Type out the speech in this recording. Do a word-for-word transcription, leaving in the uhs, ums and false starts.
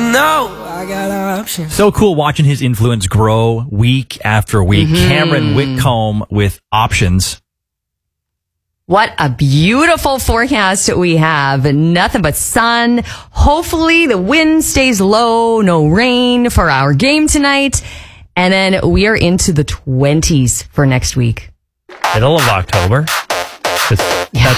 know I got options. So cool watching his influence grow week after week. Mm-hmm. Cameron Whitcomb with Options. What a beautiful forecast we have. Nothing but sun. Hopefully the wind stays low. No rain for our game tonight. And then we are into the twenties for next week. Middle of October. Yeah.